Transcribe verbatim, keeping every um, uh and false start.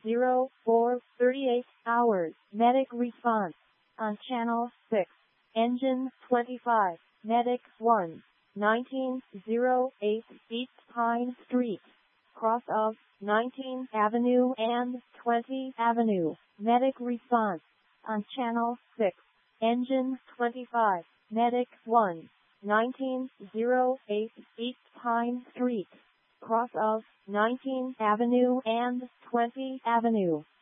oh four thirty-eight hours. Medic response on Channel six. Engine twenty-five. Medic one. nineteen oh eight East Pine Street. Cross of nineteenth Avenue and twentieth Avenue. Medic response on Channel six. Engine twenty-five. Medic one. nineteen oh eight East Pine Street. Cross of nineteenth Avenue and twentieth Avenue.